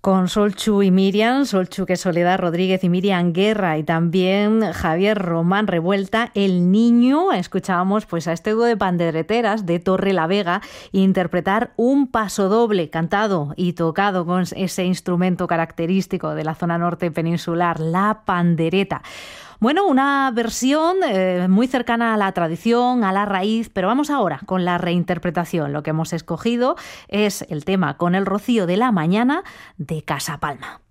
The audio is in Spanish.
Con Solchu y Miriam, Solchu que es Soledad Rodríguez y Miriam Guerra, y también Javier Román Revuelta, El Niño. Escuchábamos pues a este dúo de pandereteras de Torrelavega interpretar un pasodoble cantado y tocado con ese instrumento característico de la zona norte peninsular, la pandereta. Bueno, una versión muy cercana a la tradición, a la raíz, pero vamos ahora con la reinterpretación. Lo que hemos escogido es el tema Con el rocío de la mañana de Casa Palma.